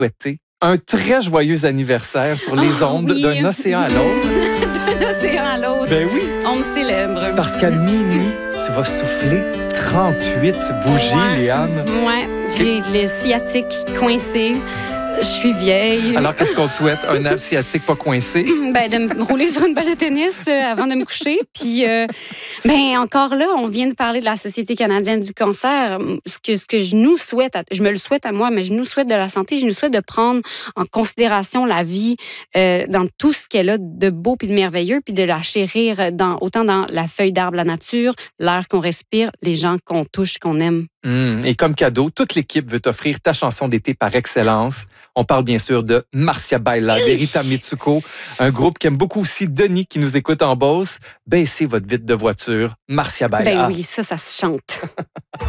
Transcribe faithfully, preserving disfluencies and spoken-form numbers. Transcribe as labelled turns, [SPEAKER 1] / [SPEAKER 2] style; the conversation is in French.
[SPEAKER 1] souhaiter un très joyeux anniversaire sur les
[SPEAKER 2] Oh,
[SPEAKER 1] ondes
[SPEAKER 2] oui.
[SPEAKER 1] d'un océan à l'autre.
[SPEAKER 2] D'un océan à l'autre.
[SPEAKER 1] Ben oui,
[SPEAKER 2] On me célèbre.
[SPEAKER 1] parce qu'à minuit, tu vas souffler trente-huit bougies,
[SPEAKER 2] Ouais.
[SPEAKER 1] Léane.
[SPEAKER 2] Ouais, j'ai le sciatique coincé. Je suis vieille.
[SPEAKER 1] Alors, qu'est-ce qu'on te souhaite? Un nerf sciatique pas coincé?
[SPEAKER 2] Ben, de me rouler sur une balle de tennis euh, avant de me coucher. Puis, euh, ben, encore là, on vient de parler de la Société canadienne du cancer. Ce que, ce que je nous souhaite, à- je me le souhaite à moi, mais je nous souhaite de la santé, je nous souhaite de prendre en considération la vie euh, dans tout ce qu'elle a de beau puis de merveilleux, puis de la chérir dans, autant dans la feuille d'arbre, la nature, l'air qu'on respire, les gens qu'on touche, qu'on aime.
[SPEAKER 1] Hum, et comme cadeau, toute l'équipe veut t'offrir ta chanson d'été par excellence. On parle bien sûr de Marcia Baila, d'Erita Mitsuko, un groupe qui aime beaucoup aussi Denis qui nous écoute en Beauce. Baissez votre vitre de voiture, Marcia Baila.
[SPEAKER 2] Ben oui, ça, ça se chante.